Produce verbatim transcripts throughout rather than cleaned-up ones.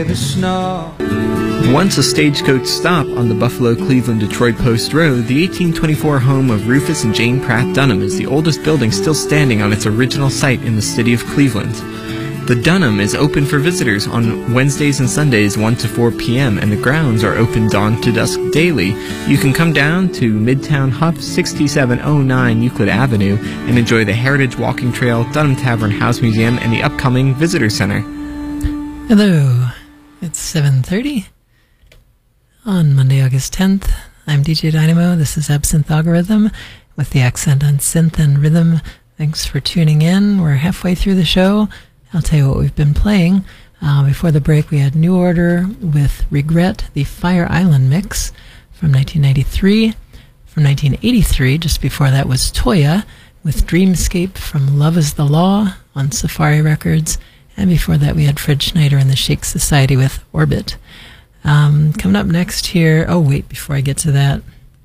The snow. Once a stagecoach stop on the Buffalo, Cleveland, Detroit Post Road, the eighteen twenty-four home of Rufus and Jane Pratt Dunham is the oldest building still standing on its original site in the city of Cleveland. The Dunham is open for visitors on Wednesdays and Sundays one to four p m and the grounds are open dawn to dusk daily. You can come down to Midtown Huff, sixty-seven oh nine Euclid Avenue, and enjoy the Heritage Walking Trail, Dunham Tavern House Museum, and the upcoming Visitor Center. Hello, it's seven thirty on Monday, August tenth. I'm D J Dynamo. This is Absinthe Algorithm with the accent on synth and rhythm. Thanks for tuning in. We're halfway through the show. I'll tell you what we've been playing. Uh, before the break, we had New Order with Regret, the Fire Island mix from nineteen ninety-three. From nineteen eighty-three, just before that, was Toya with Dreamscape from Love is the Law on Safari Records. And before that, we had Fred Schneider and the Shake Society with Orbit. Um, coming up next here, oh wait, before I get to that,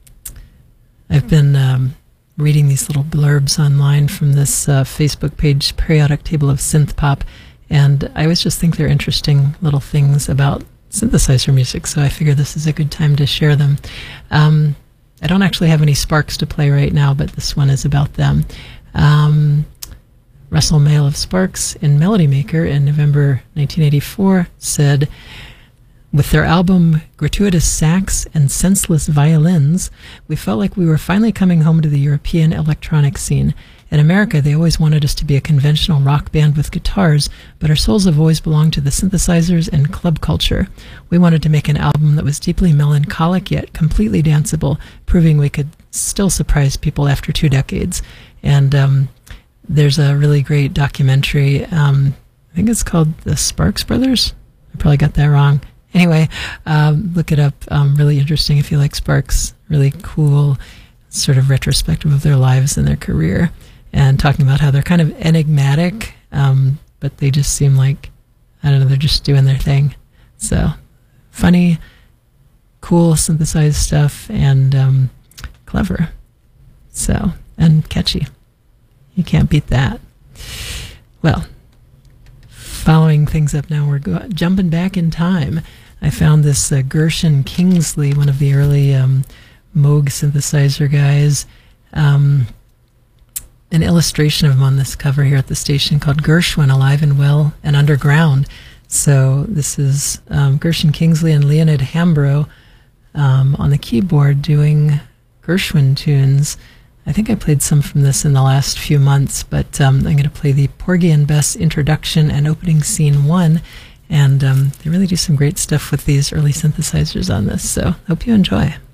I've been um, reading these little blurbs online from this uh, Facebook page, Periodic Table of Synth Pop, and I always just think they're interesting little things about synthesizer music, so I figure this is a good time to share them. Um, I don't actually have any Sparks to play right now, but this one is about them. Um, Russell Mael of Sparks in Melody Maker in November nineteen eighty-four said, with their album Gratuitous Sax and Senseless Violins, we felt like we were finally coming home to the European electronic scene. In America, they always wanted us to be a conventional rock band with guitars, but our souls have always belonged to the synthesizers and club culture. We wanted to make an album that was deeply melancholic yet completely danceable, proving we could still surprise people after two decades. And um, there's a really great documentary, um, I think it's called The Sparks Brothers. I probably got that wrong. Anyway, um, look it up. Um, really interesting if you like Sparks. Really cool, sort of retrospective of their lives and their career, and talking about how they're kind of enigmatic, um, but they just seem like, I don't know, they're just doing their thing. So, funny, cool synthesized stuff, and um, clever. So, and catchy. You can't beat that. Well, following things up now, we're go- jumping back in time. I found this uh, Gershon Kingsley, one of the early um, Moog synthesizer guys, um, an illustration of him on this cover here at the station called Gershwin, Alive and Well and Underground. So this is um, Gershon Kingsley and Leonid Hambro um, on the keyboard doing Gershwin tunes. I think I played some from this in the last few months, but um, I'm going to play the Porgy and Bess introduction and opening scene one, and um, they really do some great stuff with these early synthesizers on this, so hope you enjoy.